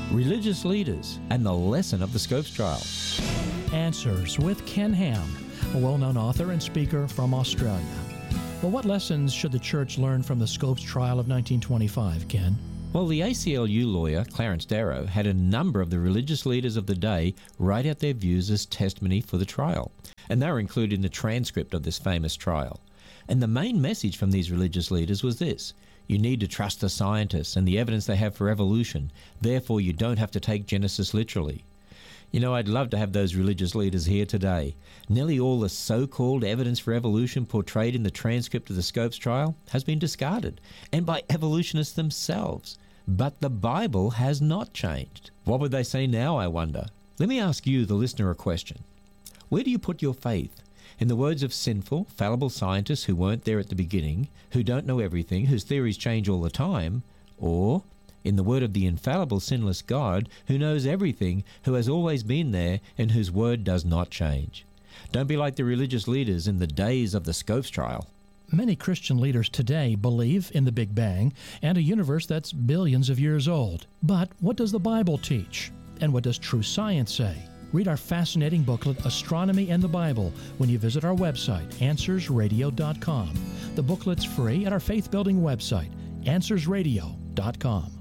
religious leaders, and the lesson of the Scopes trial. Answers with Ken Ham, a well-known author and speaker from Australia. Well, what lessons should the church learn from the Scopes trial of 1925, Ken? Well, the ACLU lawyer, Clarence Darrow, had a number of the religious leaders of the day write out their views as testimony for the trial, and they were included in the transcript of this famous trial. And the main message from these religious leaders was this: you need to trust the scientists and the evidence they have for evolution, therefore you don't have to take Genesis literally. You know, I'd love to have those religious leaders here today. Nearly all the so-called evidence for evolution portrayed in the transcript of the Scopes trial has been discarded, and by evolutionists themselves. But the Bible has not changed. What would they say now, I wonder? Let me ask you, the listener, a question. Where do you put your faith? In the words of sinful, fallible scientists who weren't there at the beginning, who don't know everything, whose theories change all the time, or in the word of the infallible, sinless God, who knows everything, who has always been there, and whose word does not change? Don't be like the religious leaders in the days of the Scopes trial. Many Christian leaders today believe in the Big Bang and a universe that's billions of years old. But what does the Bible teach? And what does true science say? Read our fascinating booklet, Astronomy and the Bible, when you visit our website, AnswersRadio.com. The booklet's free at our faith-building website, AnswersRadio.com.